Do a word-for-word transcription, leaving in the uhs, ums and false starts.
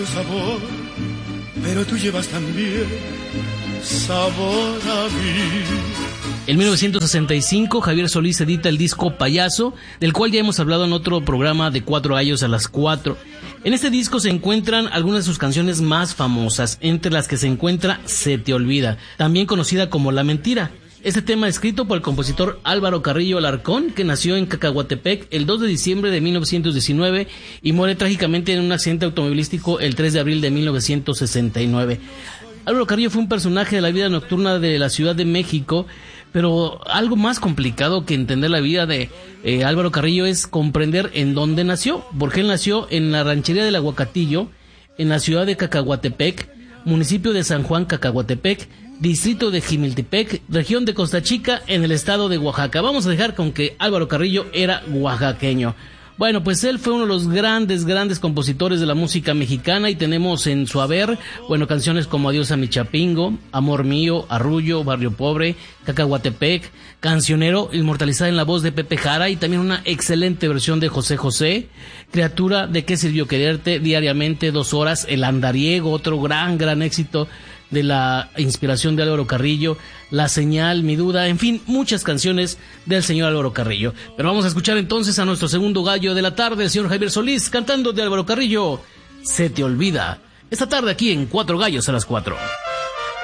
Sabor, pero tú llevas también sabor a mí. En mil novecientos sesenta y cinco, Javier Solís edita el disco Payaso, del cual ya hemos hablado en otro programa de Cuatro Gallos a las Cuatro. En este disco se encuentran algunas de sus canciones más famosas, entre las que se encuentra Se te olvida, también conocida como La Mentira. Este tema escrito por el compositor Álvaro Carrillo Alarcón, que nació en Cacahuatepec el dos de diciembre de mil novecientos diecinueve y muere trágicamente en un accidente automovilístico el tres de abril de mil novecientos sesenta y nueve. Álvaro Carrillo fue un personaje de la vida nocturna de la Ciudad de México, pero algo más complicado que entender la vida de eh, Álvaro Carrillo es comprender en dónde nació, porque él nació en la ranchería del Aguacatillo, en la ciudad de Cacahuatepec, municipio de San Juan Cacahuatepec, distrito de Jimiltepec, región de Costa Chica, en el estado de Oaxaca. Vamos a dejar con que Álvaro Carrillo era oaxaqueño. Bueno, pues él fue uno de los grandes, grandes compositores de la música mexicana y tenemos en su haber, bueno, canciones como Adiós a mi Chapingo, Amor mío, Arrullo, Barrio Pobre, Cacahuatepec, Cancionero, inmortalizada en la voz de Pepe Jara, y también una excelente versión de José José, Criatura, ¿de qué sirvió quererte?, Diariamente, Dos horas, El andariego, otro gran, gran éxito de la inspiración de Álvaro Carrillo, La señal, Mi duda, en fin, muchas canciones del señor Álvaro Carrillo. Pero vamos a escuchar entonces a nuestro segundo gallo de la tarde, el señor Javier Solís, cantando de Álvaro Carrillo, Se te olvida. Esta tarde aquí en Cuatro Gallos a las Cuatro.